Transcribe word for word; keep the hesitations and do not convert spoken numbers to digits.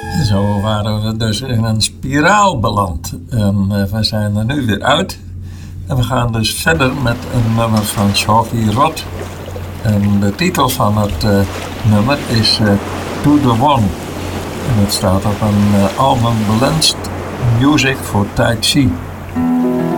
Zo waren we dus in een spiraal beland. En uh, we zijn er nu weer uit. En we gaan dus verder met een nummer van Shawty Rod. En de titel van het uh, nummer is uh, To The One. En het staat op een uh, album Balanced Music for Tai Chi.